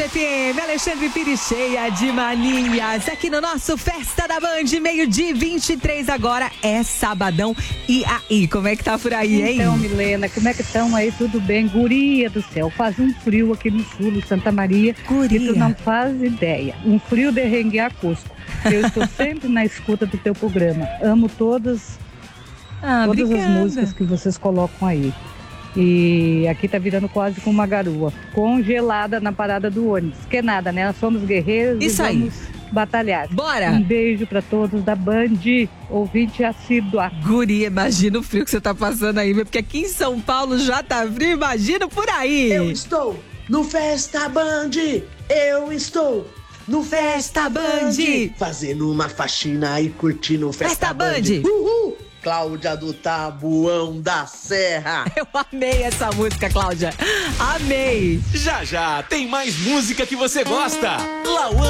FM, Alexandre Pires, cheia de maninhas, aqui no nosso Festa da Band, 12h23 agora, é sabadão. E aí, como é que tá por aí, hein? Então, Milena, como é que estão aí? Tudo bem? Guria do céu, faz um frio aqui no sul, de Santa Maria, Guria. que tu não faz ideia. Um frio de renguear Cusco. Eu estou sempre na escuta do teu programa. Amo todas as músicas que vocês colocam aí. E aqui tá virando quase com uma garoa, congelada na parada do ônibus. Que nada, né? Nós somos guerreiros Isso e aí. vamos batalhar. Bora! Um beijo pra todos da Band, ouvinte assídua. Guria, imagina o frio que você tá passando aí, porque aqui em São Paulo já tá frio, imagina por aí. Eu estou no Festa Band, eu estou no Festa Band, fazendo uma faxina e curtindo o Festa Band. Uhul! Cláudia do Tabuão da Serra. Eu amei essa música, Cláudia. Amei. Já já tem mais música que você gosta. Lauan